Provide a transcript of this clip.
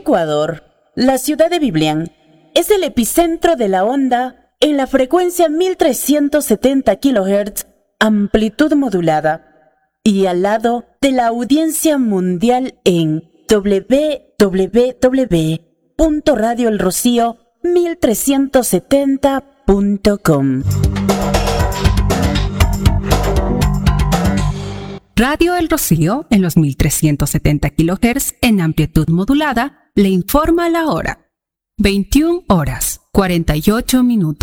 Ecuador, la ciudad de Biblián es el epicentro de la onda en la frecuencia 1370 kHz, amplitud modulada, y al lado de la audiencia mundial en www.radioelrocío1370.com. Radio El Rocío, en los 1370 kHz en amplitud modulada, le informa la hora. 21 horas, 48 minutos.